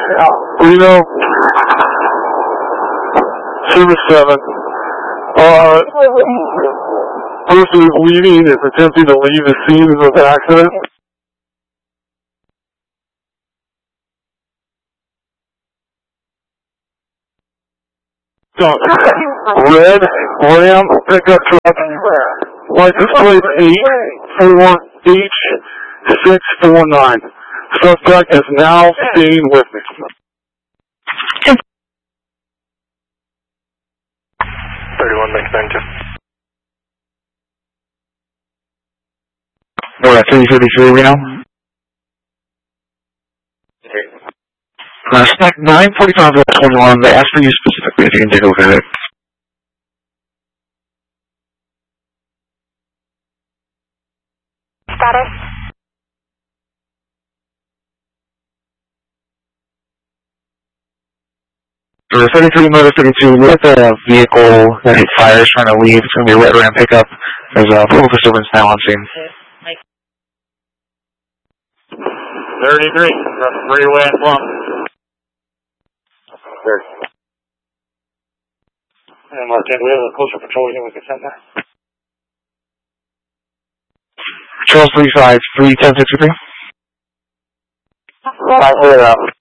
Reno, Service 7. Person leaving is attempting to leave the scene of the accident. Red Ram pickup truck, license plate 84H649. Suspect is now staying with me. 31 makes 92. We're at 333 Reno. Snack 945-21, they asked for you specifically if you can take a look at it. Status? For 33 motor 32, we're at the vehicle that hit fire is trying to leave. It's going to be a red Ram pickup. There's a full disturbance now on scene. 33, that's freeway and Plum. And Mark, we have a closer patrol unit we can send there. Charles 35, 31063. Right, clear it out.